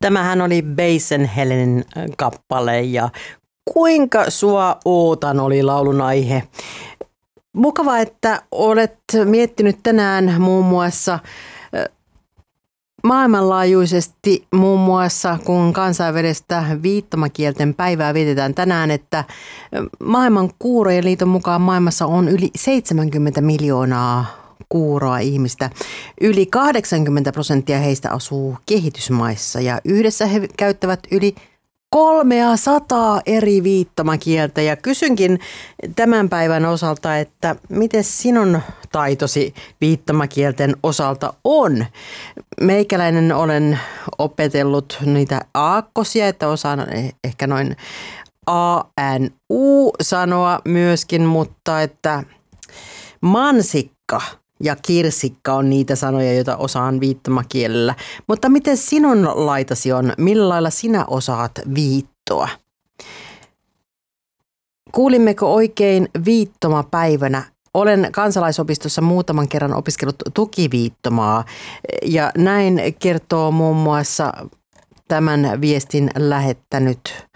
Tämähän oli Basen Helenin kappale ja Kuinka sua ootan oli laulun aihe. Mukavaa, että olet miettinyt tänään muun muassa maailmanlaajuisesti muun muassa, kun kansainvälistä viittomakielten päivää vietetään tänään, että maailman kuurojen liiton mukaan maailmassa on yli 70 miljoonaa kuuroa ihmistä. Yli 80% heistä asuu kehitysmaissa ja yhdessä he käyttävät yli 300 eri viittomakieltä ja kysynkin tämän päivän osalta, että miten sinun taitosi viittomakielten osalta on? Meikäläinen olen opetellut niitä aakkosia, että osaan ehkä noin A, N, U sanoa myöskin, mutta että mansikka ja kirsikka on niitä sanoja, joita osaan viittomakielellä. Mutta miten sinun laitasi on? Millä lailla sinä osaat viittoa? Kuulimmeko oikein viittomapäivänä? Olen kansalaisopistossa muutaman kerran opiskellut tukiviittomaa ja näin kertoo muun muassa tämän viestin lähettänyt.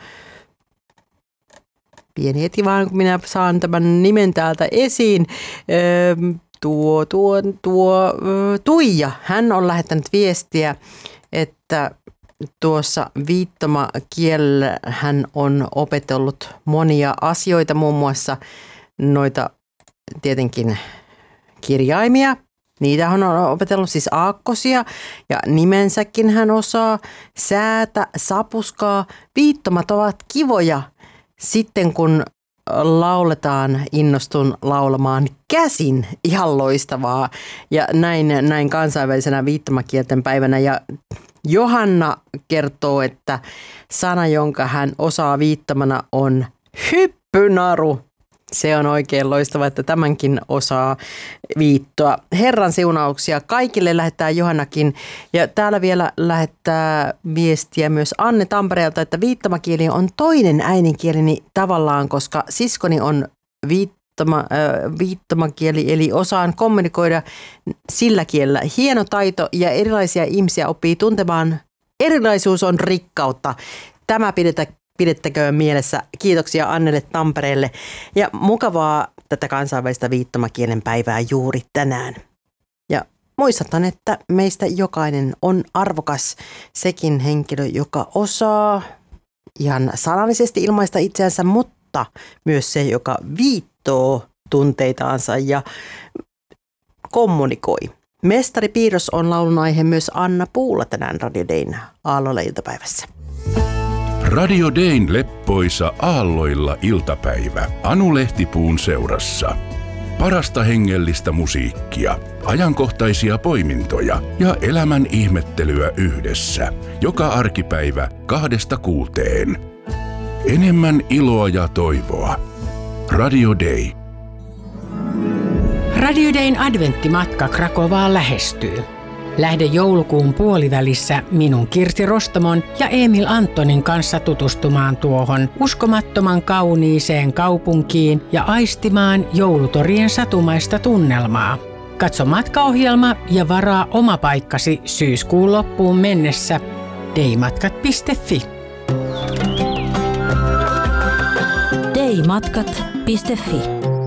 Pieni hetki vaan, kun minä saan tämän nimen täältä esiin. Tuija, hän on lähettänyt viestiä, että tuossa viittomakielellä hän on opetellut monia asioita, muun muassa noita tietenkin kirjaimia. Niitä hän on opetellut siis aakkosia ja nimensäkin hän osaa, säätä, sapuskaa. Viittomat ovat kivoja sitten kun lauletaan, innostun laulamaan käsin, ihan loistavaa ja näin kansainvälisenä viittomakielten päivänä. Ja Johanna kertoo, että sana, jonka hän osaa viittomana on hyppynaru. Se on oikein loistava, että tämänkin osaa viittoa. Herran siunauksia kaikille lähettää Johannakin. Ja täällä vielä lähettää viestiä myös Anne Tampereelta, että viittomakieli on toinen äidinkieleni tavallaan, koska siskoni on viittomakieli, eli osaan kommunikoida sillä kielellä. Hieno taito ja erilaisia ihmisiä oppii tuntemaan. Erilaisuus on rikkautta. Tämä pidettäköön mielessä. Kiitoksia Annelle Tampereelle ja mukavaa tätä kansainvälistä viittomakielen päivää juuri tänään. Ja muistutan, että meistä jokainen on arvokas, sekin henkilö, joka osaa ihan sanallisesti ilmaista itseänsä, mutta myös se, joka viittoo tunteitaansa ja kommunikoi. Mestari Piirros on laulun aihe myös Anna Puula tänään Radio Dayn Aalloilla iltapäivässä. Radio Dayn leppoisa Aalloilla iltapäivä Anu Lehtipuun seurassa. Parasta hengellistä musiikkia, ajankohtaisia poimintoja ja elämän ihmettelyä yhdessä. Joka arkipäivä 2–6. Enemmän iloa ja toivoa. Radio Day. Radio Dayn adventtimatka Krakovaan lähestyy. Lähde joulukuun puolivälissä minun Kirsi Rostamon ja Emil Antonin kanssa tutustumaan tuohon uskomattoman kauniiseen kaupunkiin ja aistimaan joulutorien satumaista tunnelmaa. Katso matkaohjelma ja varaa oma paikkasi syyskuun loppuun mennessä daymatkat.fi. daymatkat.fi.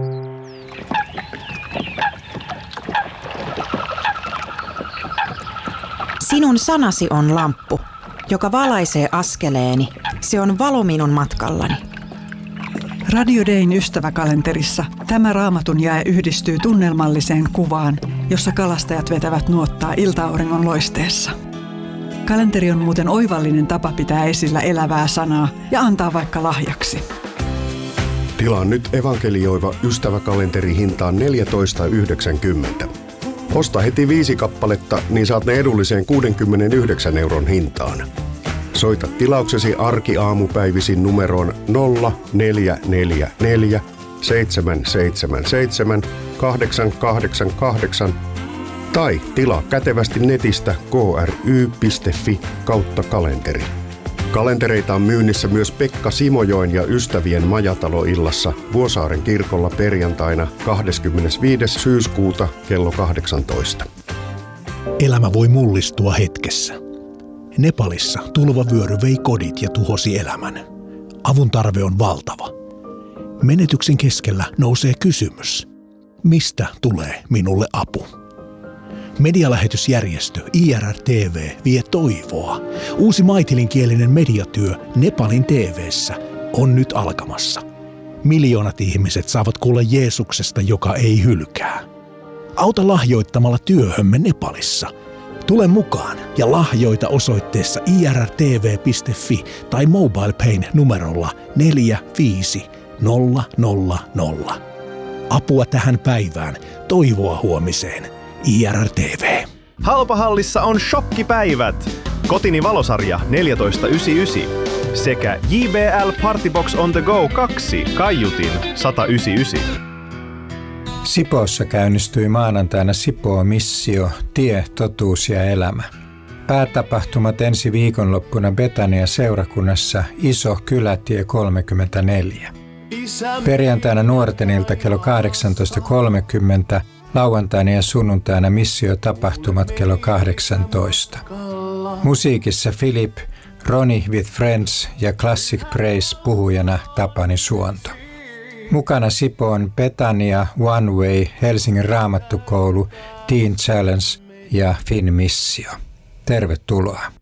Sinun sanasi on lamppu, joka valaisee askeleeni. Se on valo minun matkallani. Radio Dayn ystäväkalenterissa tämä raamatun jae yhdistyy tunnelmalliseen kuvaan, jossa kalastajat vetävät nuottaa ilta-auringon loisteessa. Kalenteri on muuten oivallinen tapa pitää esillä elävää sanaa ja antaa vaikka lahjaksi. Tilaa nyt evankelioiva ystäväkalenteri hintaan 14,90. Osta heti 5 kappaletta, niin saat ne edulliseen 69 € hintaan. Soita tilauksesi arkiaamupäivisin numeroon 0444 777 888 tai tilaa kätevästi netistä kry.fi/kalenteri. Kalentereita on myynnissä myös Pekka Simojoen ja ystävien majataloillassa Vuosaaren kirkolla perjantaina 25. syyskuuta kello 18. Elämä voi mullistua hetkessä. Nepalissa tulvavyöry vei kodit ja tuhosi elämän. Avun tarve on valtava. Menetyksen keskellä nousee kysymys. Mistä tulee minulle apu? Medialähetysjärjestö IRR-TV vie toivoa. Uusi maitilinkielinen mediatyö Nepalin TV:ssä on nyt alkamassa. Miljoonat ihmiset saavat kuulla Jeesuksesta, joka ei hylkää. Auta lahjoittamalla työhömme Nepalissa. Tule mukaan ja lahjoita osoitteessa irrtv.fi tai MobilePayn numerolla 45000. Apua tähän päivään, toivoa huomiseen. IRR-TV. Halpahallissa on shokkipäivät. Kotini valosarja 14,99 sekä JBL Partybox on the go 2 kaiutin 199. Sipoossa käynnistyi maanantaina Sipoo-missio Tie, totuus ja elämä. Päätapahtumat ensi viikonloppuna Betania-seurakunnassa Iso Kylätie 34. Perjantaina nuorten ilta kello 18.30, lauantaina ja sunnuntaina missiotapahtumat kello 18. Musiikissa Philip, Ronnie with Friends ja Classic Praise puhujana Tapani Suonto. Mukana Sipoon Betania, One Way, Helsingin Raamattukoulu, Teen Challenge ja Finn Missio. Tervetuloa.